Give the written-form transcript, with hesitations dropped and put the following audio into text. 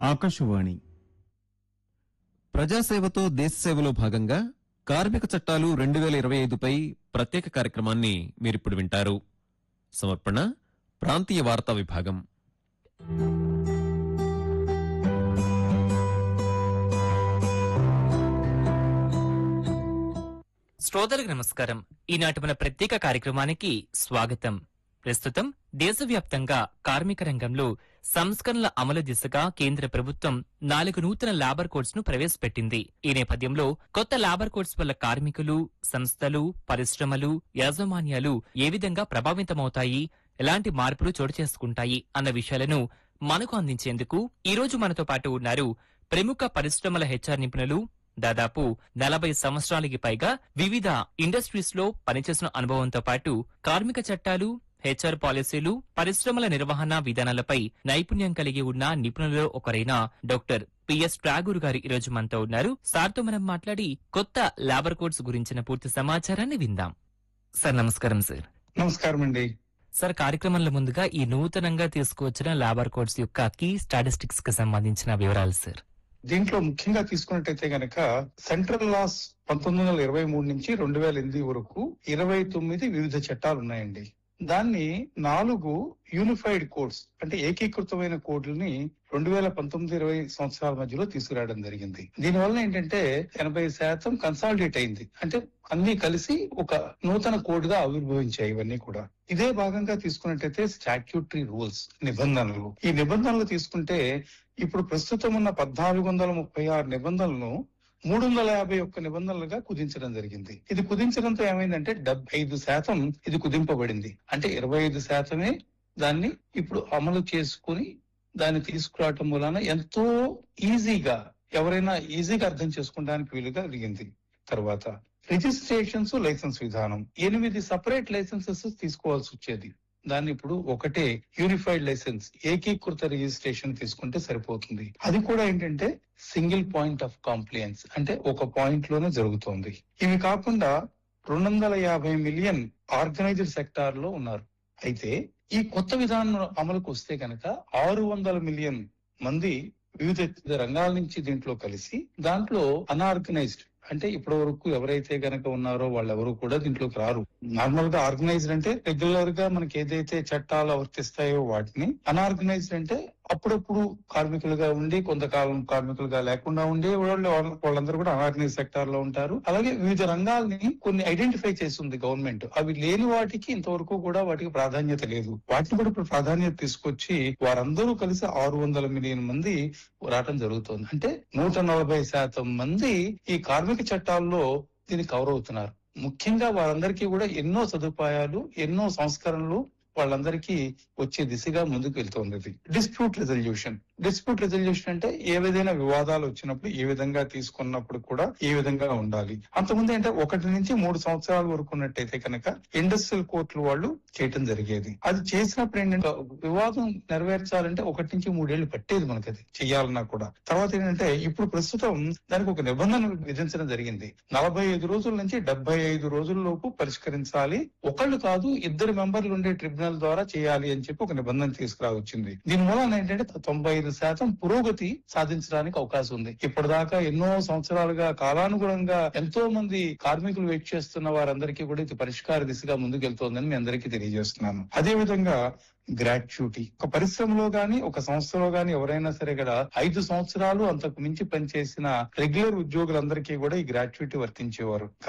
ఆకాశవాణి ప్రజాసేవతో దేశసేవలో భాగంగా కార్మిక చట్టాలు 2025పై ప్రత్యేక కార్యక్రమాన్ని మీరిప్పుడు వింటారు. సమర్పణ ప్రాంతీయ వార్తా విభాగం. శ్రోతలకు నమస్కారం. ఈనాటి మన ప్రత్యేక కార్యక్రమానికి స్వాగతం. ప్రస్తుతం దేశవ్యాప్తంగా కార్మిక రంగంలో సంస్కరణల అమలు దిశగా కేంద్ర ప్రభుత్వం 4 నూతన లేబర్ కోడ్స్ ను ప్రవేశపెట్టింది. ఈ నేపథ్యంలో కొత్త లేబర్ కోడ్స్ వల్ల కార్మికులు, సంస్థలు, పరిశ్రమలు, యాజమాన్యాలు ఏ విధంగా ప్రభావితమవుతాయి, ఎలాంటి మార్పులు చోటు చేసుకుంటాయి అన్న విషయాలను మనకు అందించేందుకు ఈ రోజు మనతో పాటు ఉన్నారు ప్రముఖ పరిశ్రమల హెచ్ఆర్ నిపుణులు, దాదాపు 40 సంవత్సరాలకి పైగా వివిధ ఇండస్ట్రీస్ లో పనిచేసిన అనుభవంతో పాటు కార్మిక చట్టాలు, హెచ్ఆర్ పాలసీలు, పరిశ్రమల నిర్వహణ విధానాలపై నైపుణ్యం కలిగి ఉన్న నిపుణులలో ఒకరైన డాక్టర్ పిఎస్ ట్రాగూర్ గారు ఈ రోజు మనతో ఉన్నారు. సార్తో మనం మాట్లాడి కొత్త లేబర్ కోడ్స్ గురించిన పూర్తి సమాచారాన్ని విందాం. సార్ నమస్కారం. సార్ నమస్కారం అండి. సార్, కార్యక్రమంలో ముందుగా ఈ నూతనంగా తీసుకువచ్చిన లేబర్ కోడ్స్ యొక్క కీ స్టాటిస్టిక్స్ కి సంబంధించిన వివరాలు సార్. దీంట్లో ముఖ్యంగా తీసుకున్నట్టయితే గనక సెంట్రల్ లాస్ 1923 నుంచి 2008 వరకు 29 వివిధ చట్టాలు ఉన్నాయండి. దాన్ని 4 యూనిఫైడ్ కోడ్స్ అంటే ఏకీకృతమైన కోడ్లని 2019-20 సంవత్సరాల మధ్యలో తీసుకురావడం జరిగింది. దీనివల్ల ఏంటంటే 80% కన్సాలిడేట్ అయింది. అంటే అన్ని కలిసి ఒక నూతన కోడ్ గా ఆవిర్భవించాయి ఇవన్నీ కూడా. ఇదే భాగంగా తీసుకున్నట్టయితే స్టాట్యూటరీ రూల్స్, నిబంధనలు. ఈ నిబంధనలు తీసుకుంటే ఇప్పుడు ప్రస్తుతం ఉన్న 1436 నిబంధనలను 351 నిబంధనలుగా కుదించడం జరిగింది. ఇది కుదించడంతో ఏమైందంటే 75% ఇది కుదింపబడింది. అంటే 25% దాన్ని ఇప్పుడు అమలు చేసుకుని దాన్ని తీసుకురావటం వలన ఎంతో ఈజీగా ఎవరైనా ఈజీగా అర్థం చేసుకోవడానికి వీలుగా జరిగింది. తర్వాత రిజిస్ట్రేషన్స్, లైసెన్స్ విధానం 8 సెపరేట్ లైసెన్సెస్ తీసుకోవాల్సి వచ్చేది. దాన్ని ఇప్పుడు ఒకటే యూనిఫైడ్ లైసెన్స్, ఏకీకృత రిజిస్ట్రేషన్ తీసుకుంటే సరిపోతుంది. అది కూడా ఏంటంటే సింగిల్ పాయింట్ ఆఫ్ కాంప్లియన్స్, అంటే ఒక పాయింట్ లోనే జరుగుతోంది. ఇవి కాకుండా 250 మిలియన్ ఆర్గనైజ్డ్ సెక్టార్ లో ఉన్నారు. అయితే ఈ కొత్త విధానం అమలుకు వస్తే కనుక 600 మిలియన్ మంది వివిధ రంగాల నుంచి దీంట్లో కలిసి, దాంట్లో అన్ఆర్గనైజ్డ్ అంటే ఇప్పటి వరకు ఎవరైతే గనక ఉన్నారో వాళ్ళెవరూ కూడా దీంట్లోకి రారు. నార్మల్ గా ఆర్గనైజ్డ్ అంటే రెగ్యులర్ గా మనకి ఏదైతే చట్టాలు వర్తిస్తాయో వాటిని, అన్ఆర్గనైజ్డ్ అంటే అప్పుడప్పుడు కార్మికులుగా ఉండి కొంతకాలం కార్మికులుగా లేకుండా ఉండే వాళ్ళందరూ కూడా అన్ఆర్గనైజ్ సెక్టార్ లో ఉంటారు. అలాగే వివిధ రంగాల్ని కొన్ని ఐడెంటిఫై చేస్తుంది గవర్నమెంట్. అవి లేని వాటికి ఇంతవరకు కూడా వాటికి ప్రాధాన్యత లేదు. వాటిని కూడా ఇప్పుడు ప్రాధాన్యత తీసుకొచ్చి వారందరూ కలిసి 600 మిలియన్ మంది రావటం జరుగుతుంది. అంటే 140% మంది ఈ కార్మిక చట్టాల్లో దీన్ని కవర్ అవుతున్నారు. ముఖ్యంగా వారందరికీ కూడా ఎన్నో సదుపాయాలు, ఎన్నో సంస్కరణలు వాళ్ళందరికీ వచ్చే దిశగా ముందుకు వెళ్తోంది. డిస్ప్యూట్ రెజల్యూషన్ అంటే ఏ విధమైన వివాదాలు వచ్చినప్పుడు ఏ విధంగా తీసుకున్నప్పుడు కూడా ఏ విధంగా ఉండాలి. అంతకుముందు అంటే 1 నుంచి 3 సంవత్సరాల వరకు ఉన్నట్టయితే కనుక ఇండస్ట్రియల్ కోర్టులు వాళ్ళు చేయటం జరిగేది. అది చేసినప్పుడు ఏంటంటే వివాదం నెరవేర్చాలంటే 1 నుంచి 3 ఏళ్లు పట్టేది మనకి అది చెయ్యాలన్నా కూడా. తర్వాత ఏంటంటే ఇప్పుడు ప్రస్తుతం దానికి ఒక నిబంధన విధించడం జరిగింది. 45 రోజుల నుంచి 75 రోజుల్లోపు పరిష్కరించాలి. ఒకళ్ళు కాదు, 2 మెంబర్లు ఉండే ట్రిబ్యునల్ ద్వారా చేయాలి అని చెప్పి ఒక నిబంధన తీసుకురావచ్చింది. దీని వలన ఏంటంటే 95% పురోగతి సాధించడానికి అవకాశం ఉంది. ఇప్పటిదాకా ఎన్నో సంవత్సరాలుగా కాలానుగుణంగా ఎంతో మంది కార్మికులు వెయిట్ చేస్తున్న వారందరికీ కూడా ఇది పరిష్కార దిశగా ముందుకెళ్తోందని మీ అందరికీ తెలియజేస్తున్నాను. అదే విధంగా గ్రాట్యుటీ, ఒక పరిశ్రమలో గాని ఒక సంస్థలో గాని ఎవరైనా సరే కదా 5 సంవత్సరాలు అంతకు మించి పనిచేసిన రెగ్యులర్ ఉద్యోగులందరికీ కూడా ఈ గ్రాట్యుటీ వర్తించేవారు.